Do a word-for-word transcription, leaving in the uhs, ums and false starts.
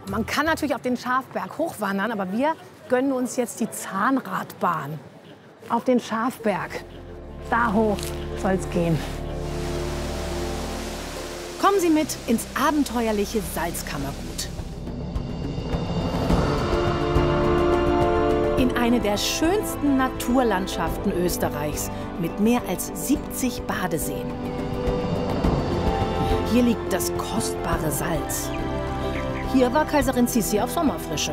man kann natürlich auf den Schafberg hochwandern, aber wir gönnen uns jetzt die Zahnradbahn. Auf den Schafberg. Da hoch soll's gehen. Kommen Sie mit ins abenteuerliche Salzkammergut. In eine der schönsten Naturlandschaften Österreichs mit mehr als siebzig Badeseen. Hier liegt das kostbare Salz. Hier war Kaiserin Sissi auf Sommerfrische.